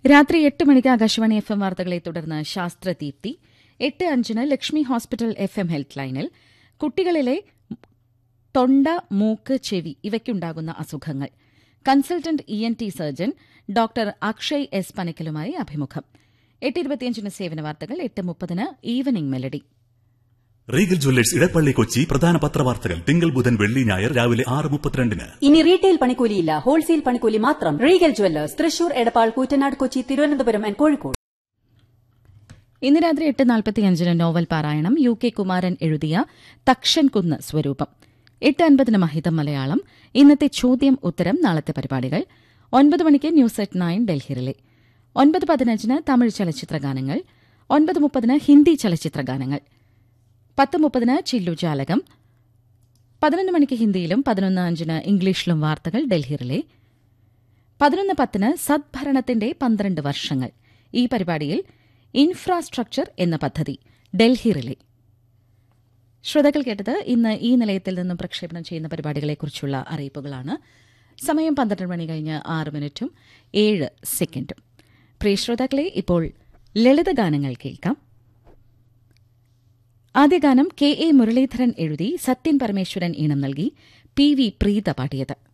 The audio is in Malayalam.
രാത്രി 8 മണിക്ക് ആകാശവാണി FM വാർത്തകളെ തുടർന്ന് ശാസ്ത്രദീപ്തി. 8:05 ലക്ഷ്മി ഹോസ്പിറ്റൽ FM ഹെൽത്ത് ലൈനിൽ കുട്ടികളിലെ തൊണ്ട, മൂക്ക്, ചെവി ഇവയ്ക്കുണ്ടാകുന്ന അസുഖങ്ങൾ. Consultant ENT surgeon doctor Akshay S പനക്കലുമായി അഭിമുഖം. 8:25 സേവന വാർത്തകൾ. 8:30 evening melody. Regal Jewellers Edappally Kochi പ്രധാന പത്രവാർത്തകൾ തിങ്കൾ ബുധൻ വെള്ളി ഞായർ രാവിലെ 6:32. ഇനി റീറ്റെയിൽ പണിക്കൂലിയില്ല, ഹോൾസെയിൽ പണിക്കൂലി മാത്രം. Regal Jewellers Thrissur, Edappal, Koottanad, Kochi, Thiruvananthapuram and Kozhikode. ഇന്ന് രാത്രി 8:45 നോവൽ പാരായണം. UK കുമാരൻ എഴുതിയ തക്ഷൻ കുന്ന് സ്വരൂപം. 8:50 മഹിതം മലയാളം. ഇന്നത്തെ ചോദ്യം ഉത്തരം നാളത്തെ പരിപാടികൾ. 9 മണിക്ക് ന്യൂസ് അറ്റ് 9 ഡൽഹിയിലെ. 9:15 തമിഴ് ചലച്ചിത്രഗാനങ്ങൾ. 9:30 ഹിന്ദി ചലച്ചിത്രഗാനങ്ങൾ. 10:30 ചില്ലുജാലകം. 11 മണിക്ക് ഹിന്ദിയിലും 11:05 ഇംഗ്ലീഷിലും വാർത്തകൾ ഡൽഹിയിലെ. 11:10 സദ്ഭരണത്തിന്റെ 12 വർഷങ്ങൾ. ഈ പരിപാടിയിൽ ഇൻഫ്രാസ്ട്രക്ചർ എന്ന പദ്ധതി ഡൽഹിയിലെ. ശ്രോതാക്കൾ കേട്ടത് ഇന്ന് ഈ നിലയത്തിൽ നിന്നും പ്രക്ഷേപണം ചെയ്യുന്ന പരിപാടികളെക്കുറിച്ചുള്ള അറിയിപ്പുകളാണ്. സമയം 12 മണി കഴിഞ്ഞ് 6 മിനിറ്റും 7 സെക്കൻഡും. പ്രിയ ശ്രോതാക്കളെ, ഇപ്പോൾ ലളിതഗാനങ്ങൾ കേൾക്കാം. ആദ്യ ഗാനം KA മുരളീധരൻ എഴുതി സത്യൻ പരമേശ്വരൻ ഈണം നൽകി PV പ്രീത പാടിയത്.